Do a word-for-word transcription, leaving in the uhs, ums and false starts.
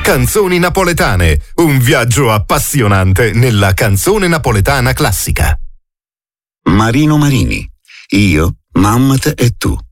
Canzoni napoletane, un viaggio appassionante nella canzone napoletana classica. Marino Marini, io, Mammat e tu.